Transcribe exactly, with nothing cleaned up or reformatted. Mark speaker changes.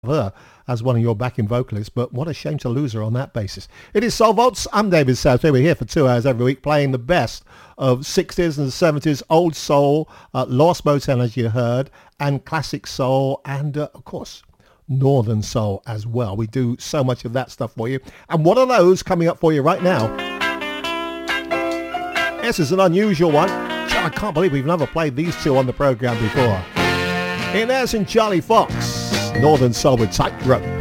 Speaker 1: her as one of your backing vocalists, but what a shame to lose her on that basis. It is Soul Vaults. I'm David South. We're here for two hours every week playing the best of sixties and seventies, old soul, uh, Lost Motown as you heard, and classic soul, and uh, of course northern soul as well. We do so much of that stuff for you. And one of those coming up for you right now. This is an unusual one. I can't believe we've never played these two on the program before. Inez and Charlie Fox, Northern Soul with Tightrope.